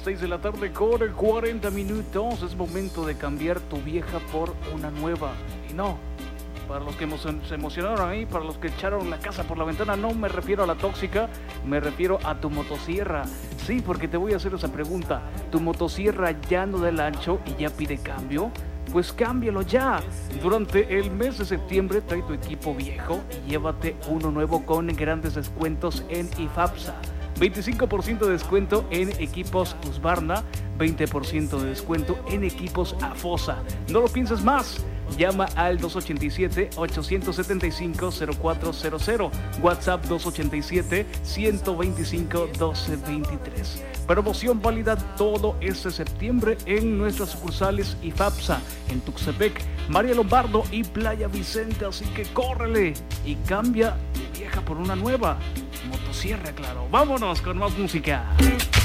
6 de la tarde con 40 minutos. Es momento de cambiar tu vieja por una nueva. Y no, para los que se emocionaron ahí, para los que echaron la casa por la ventana, no me refiero a la tóxica, me refiero a tu motosierra. Sí, porque te voy a hacer esa pregunta. ¿Tu motosierra ya no da el ancho y ya pide cambio? Pues cámbialo ya. Durante el mes de septiembre trae tu equipo viejo y llévate uno nuevo con grandes descuentos en IFAPSA. 25% de descuento en equipos Husqvarna, 20% de descuento en equipos AFOSA. No lo pienses más. Llama al 287-875-0400, WhatsApp 287-125-1223. Promoción válida todo este septiembre en nuestras sucursales IFAPSA, en Tuxtepec, María Lombardo y Playa Vicente. Así que córrele y cambia tu vieja por una nueva motosierra, claro. Vámonos con más música.